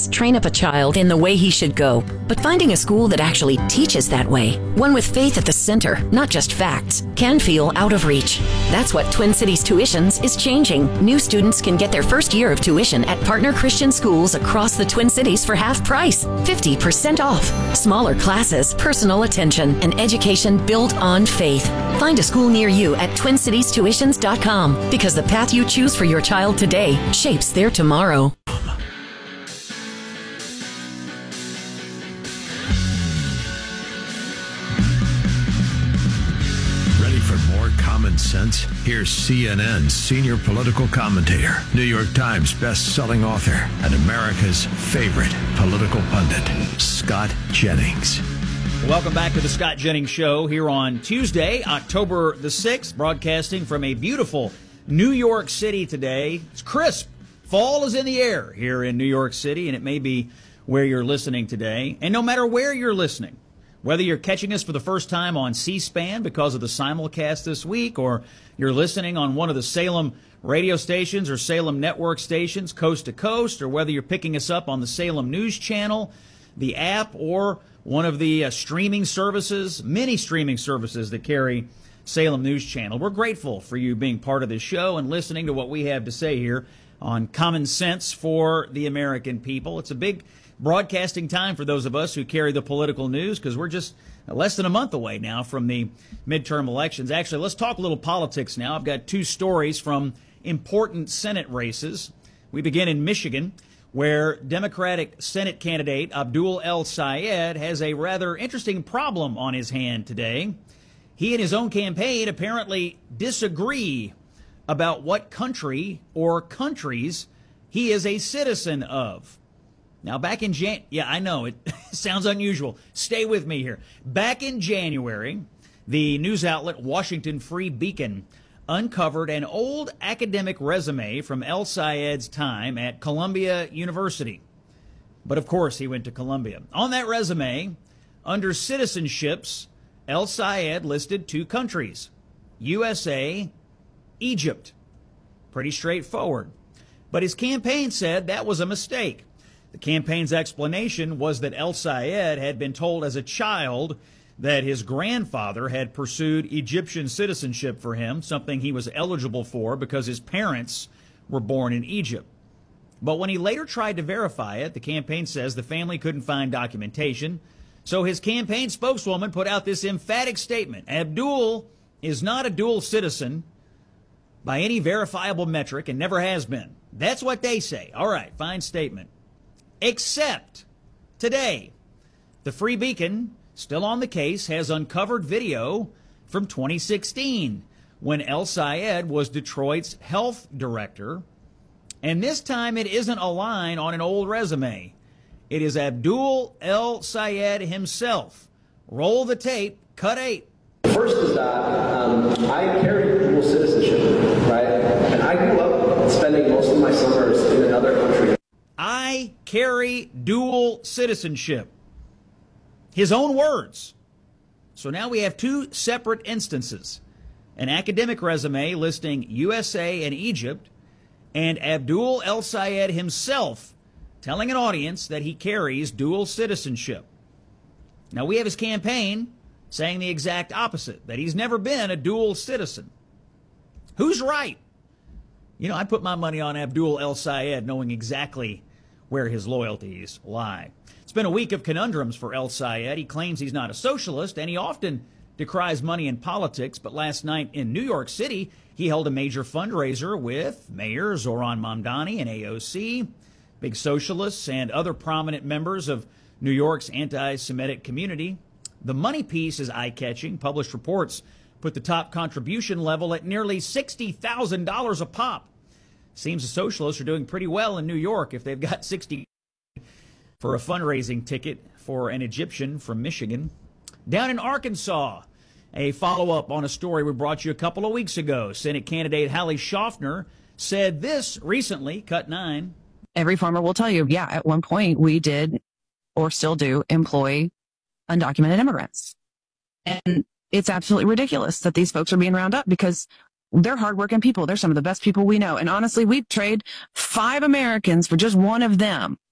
says train up a child in the way he should go, but finding a school that actually teaches that way, one with faith at the center, not just facts, can feel out of reach. That's what Twin Cities Tuitions is changing. New students can get their first year of tuition at partner Christian schools across the Twin Cities for half price, 50% off. Smaller classes, personal attention, and education built on faith. Find a school near you at TwinCitiesTuitions.com, because the path you choose for your child today shapes their tomorrow. Ready for more common sense? Here's CNN's senior political commentator, New York Times best-selling author, and America's favorite political pundit, Scott Jennings. Welcome back to the Scott Jennings Show here on Tuesday, October the 6th, broadcasting from a beautiful New York City today. It's crisp. Fall is in the air here in New York City, and it may be where you're listening today. And no matter where you're listening, whether you're catching us for the first time on C-SPAN because of the simulcast this week, or you're listening on one of the Salem radio stations or Salem network stations coast to coast, or whether you're picking us up on the Salem News Channel, the app, or one of the streaming services, many streaming services that carry Salem News Channel. We're grateful for you being part of this show and listening to what we have to say here on Common Sense for the American people. It's a big broadcasting time for those of us who carry the political news, because we're just less than a month away now from the midterm elections. Actually, let's talk a little politics now. I've got two stories from important Senate races. We begin in Michigan, where Democratic Senate candidate Abdul El-Sayed has a rather interesting problem on his hand today. He and his own campaign apparently disagree about what country or countries he is a citizen of. Now, back in I know, it sounds unusual. Stay with me here. Back in January, the news outlet Washington Free Beacon uncovered an old academic resume from El-Sayed's time at Columbia University. But of course, he went to Columbia. On that resume, under citizenships, El-Sayed listed two countries, USA, Egypt. Pretty straightforward. But his campaign said that was a mistake. The campaign's explanation was that El-Sayed had been told as a child that his grandfather had pursued Egyptian citizenship for him, something he was eligible for because his parents were born in Egypt. But when he later tried to verify it, the campaign says the family couldn't find documentation. So his campaign spokeswoman put out this emphatic statement: Abdul is not a dual citizen by any verifiable metric and never has been. That's what they say. All right, fine statement. Except today, the Free Beacon, still on the case, has uncovered video from 2016 when El-Sayed was Detroit's health director. And this time it isn't a line on an old resume. It is Abdul El-Sayed himself. Roll the tape, cut 8. First is that I carry dual citizenship, right? And I grew up spending most of my summers in another country. I carry dual citizenship. His own words. So now we have two separate instances. An academic resume listing USA and Egypt, and Abdul El-Sayed himself telling an audience that he carries dual citizenship. Now we have his campaign saying the exact opposite, that he's never been a dual citizen. Who's right? You know, I put my money on Abdul El-Sayed, knowing exactly where his loyalties lie. It's been a week of conundrums for El-Sayed. He claims he's not a socialist, and he often decries money in politics. But last night in New York City, he held a major fundraiser with Mayor Zohran Mamdani and AOC, big socialists, and other prominent members of New York's anti-Semitic community. The money piece is eye-catching. Published reports put the top contribution level at nearly $60,000 a pop. Seems the socialists are doing pretty well in New York if they've got $60,000 for a fundraising ticket for an Egyptian from Michigan. Down in Arkansas, a follow-up on a story we brought you a couple of weeks ago. Senate candidate Hallie Schaffner said this recently, cut 9. Every farmer will tell you, yeah, at one point we did or still do employ undocumented immigrants. And it's absolutely ridiculous that these folks are being rounded up because they're hardworking people. They're some of the best people we know. And honestly, we'd trade 5 Americans for just one of them